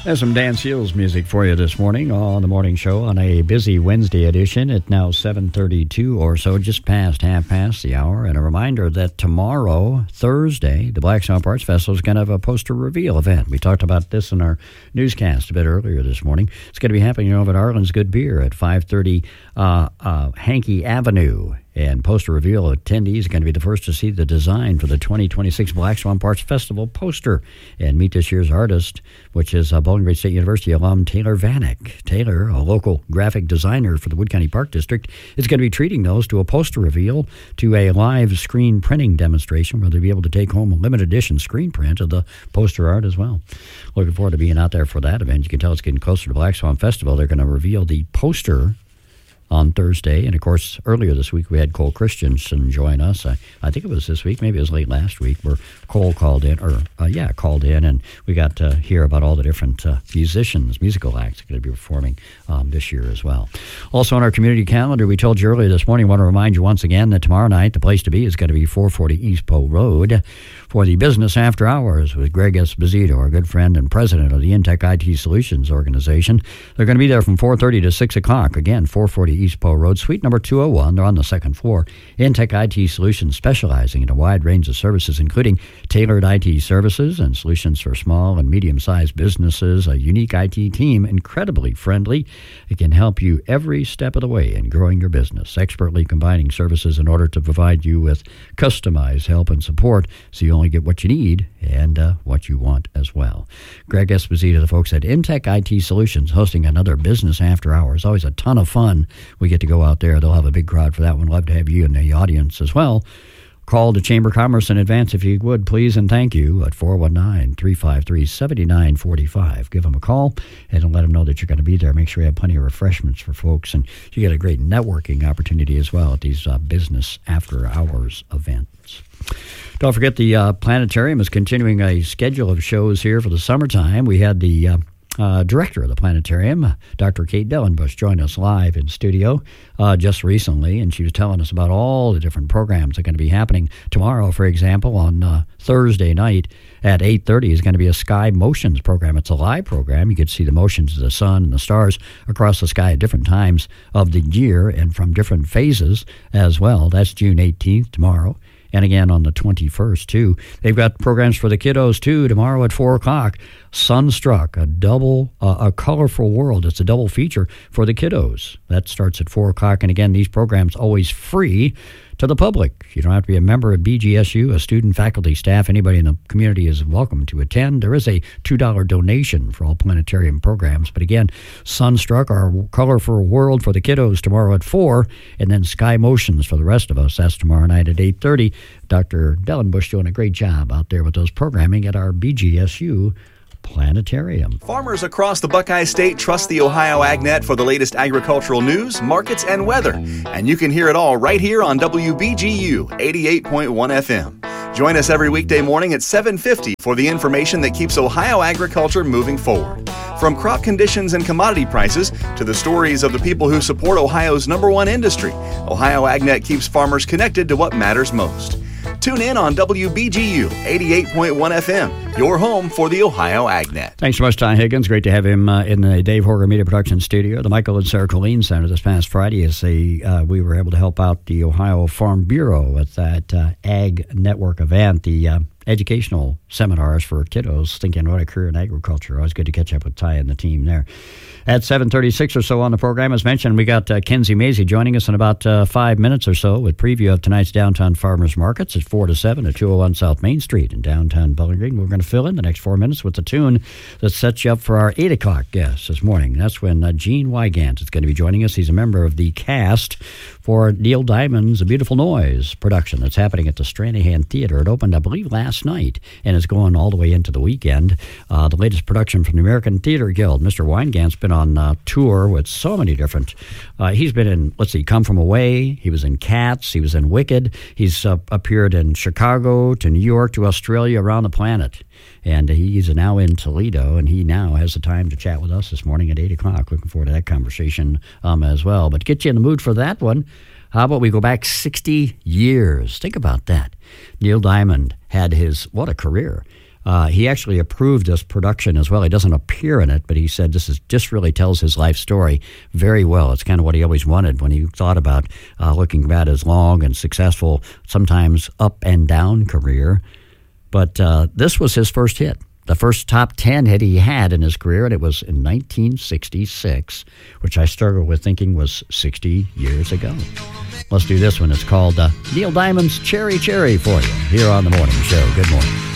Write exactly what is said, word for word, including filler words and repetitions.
There's some Dan Seals music for you this morning on the morning show on a busy Wednesday edition at now seven thirty-two or so, just past half past the hour. And a reminder that tomorrow, Thursday, the Black Swamp Arts Festival is going to have a poster reveal event. We talked about this in our newscast a bit earlier this morning. It's going to be happening over at Arlen's Good Beer at five thirty uh, uh, Hankey Avenue. And poster reveal attendees are going to be the first to see the design for the twenty twenty-six Black Swamp Arts Festival poster and meet this year's artist, which is uh, Bowling Green State University alum Taylor Vanek. Taylor, a local graphic designer for the Wood County Park District, is going to be treating those to a poster reveal, to a live screen printing demonstration where they'll be able to take home a limited edition screen print of the poster art as well. Looking forward to being out there for that event. You can tell it's getting closer to Black Swamp Festival. They're going to reveal the poster on Thursday. And, of course, earlier this week we had Cole Christensen join us. I, I think it was this week. Maybe it was late last week where Cole called in, or, uh, yeah, called in, and we got to hear about all the different uh, musicians, musical acts that are going to be performing um, this year as well. Also on our community calendar, we told you earlier this morning, I want to remind you once again that tomorrow night the place to be is going to be four forty East Poe Road for the Business After Hours with Greg Esposito, our good friend and president of the Intech I T Solutions organization. They're going to be there from four thirty to six o'clock. Again, four forty East Poe Road, suite number two oh one. They're on the second floor. Intech I T Solutions, specializing in a wide range of services, including tailored I T services and solutions for small and medium-sized businesses. A unique I T team, incredibly friendly. It can help you every step of the way in growing your business, expertly combining services in order to provide you with customized help and support so you only get what you need and uh, what you want as well. Greg Esposito, the folks at Intech I T Solutions, hosting another Business After Hours. Always a ton of fun. We get to go out there. They'll have a big crowd for that one. Love to have you in the audience as well. Call the Chamber of Commerce in advance if you would, please, and thank you, at four one nine, three five three, seven nine four five. Give them a call and let them know that you're going to be there. Make sure you have plenty of refreshments for folks, and you get a great networking opportunity as well at these uh, Business After Hours events. Don't forget the uh, Planetarium is continuing a schedule of shows here for the summertime. We had the uh, uh, director of the Planetarium, Doctor Kate Dellenbush, join us live in studio uh, just recently, and she was telling us about all the different programs that are going to be happening tomorrow. For example, on uh, Thursday night at eight thirty is going to be a Sky Motions program. It's a live program. You get to see the motions of the sun and the stars across the sky at different times of the year and from different phases as well. That's June eighteenth, tomorrow. And again on the twenty-first, too. They've got programs for the kiddos, too, tomorrow at four o'clock. Sunstruck, a double, uh, a colorful world. It's a double feature for the kiddos. That starts at four o'clock. And again, these programs always free to the public. You don't have to be a member of B G S U, a student, faculty, staff. Anybody in the community is welcome to attend. There is a two dollars donation for all planetarium programs. But again, Sunstruck, our colorful world for the kiddos, tomorrow at four, and then Sky Motions for the rest of us. That's tomorrow night at eight thirty. Doctor Dellenbush doing a great job out there with those programming at our B G S U Planetarium. Farmers across the Buckeye State trust the Ohio AgNet for the latest agricultural news, markets, and weather. And you can hear it all right here on W B G U eighty-eight point one F M. Join us every weekday morning at seven fifty for the information that keeps Ohio agriculture moving forward. From crop conditions and commodity prices to the stories of the people who support Ohio's number one industry, Ohio AgNet keeps farmers connected to what matters most. Tune in on W B G U eighty-eight point one F M, your home for the Ohio AgNet. Thanks so much, Ty Higgins. Great to have him uh, in the Dave Horger Media Production Studio, the Michael and Sarah Colleen Center this past Friday as they, uh, we were able to help out the Ohio Farm Bureau with that uh, Ag Network event, the uh, educational seminars for kiddos thinking about a career in agriculture. Always good to catch up with Ty and the team there. At seven thirty-six or so on the program, as mentioned, we got uh, Kenzie Mazie joining us in about uh, five minutes or so with preview of tonight's Downtown Farmers Markets at four to seven at two oh one South Main Street in downtown Bowling Green. We're going to fill in the next four minutes with the tune that sets you up for our eight o'clock guest this morning. That's when uh, Gene Wygant is going to be joining us. He's a member of the cast for Neil Diamond's A Beautiful Noise production that's happening at the Stranahan Theater. It opened, I believe, last night and is going all the way into the weekend. Uh, the latest production from the American Theater Guild. Mister Wygant's been on uh, tour with so many different... Uh, he's been in, let's see, Come From Away. He was in Cats. He was in Wicked. He's uh, appeared in Chicago to New York to Australia, around the planet. And he's now in Toledo, and he now has the time to chat with us this morning at eight o'clock. Looking forward to that conversation um, as well. But to get you in the mood for that one, how about we go back sixty years? Think about that. Neil Diamond had his, what a career. Uh, he actually approved this production as well. He doesn't appear in it, but he said this is just really tells his life story very well. It's kind of what he always wanted when he thought about uh, looking at his long and successful, sometimes up and down career. But uh, this was his first hit, the first top ten hit he had in his career, and it was in nineteen sixty-six, which I struggled with thinking was sixty years ago. Let's do this one. It's called uh, Neil Diamond's Cherry Cherry for you here on The Morning Show. Good morning.